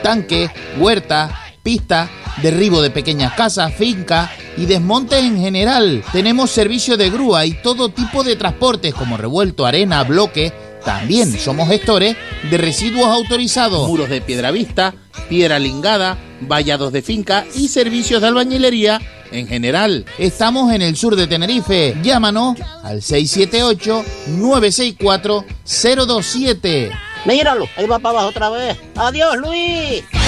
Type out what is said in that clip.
estanque, huerta, pista, derribo de pequeñas casas, fincas y desmontes en general. Tenemos servicio de grúa y todo tipo de transportes como revuelto, arena, bloque. También somos gestores de residuos autorizados, muros de piedra vista, piedra lingada, vallados de finca y servicios de albañilería en general. Estamos en el sur de Tenerife. Llámanos al 678-964-027. Míralo, ahí va para abajo otra vez. ¡Adiós, Luis!